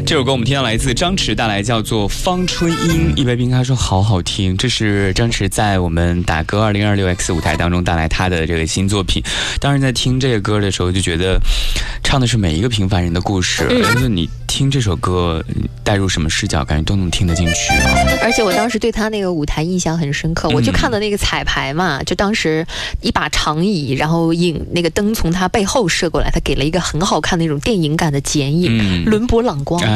这首歌我们听到来自张弛带来，叫做《方春英》。一杯冰咖说好好听，这是张弛在我们打歌2026X 舞台当中带来他的这个新作品。当时在听这个歌的时候，就觉得唱的是每一个平凡人的故事，就是你听这首歌带入什么视角，感觉都能听得进去啊。 而且我当时对他那个舞台印象很深刻，我就看到那个彩排嘛，就当时一把长椅，然后那个灯从他背后射过来，他给了一个很好看的那种电影感的剪影，轮勃朗光。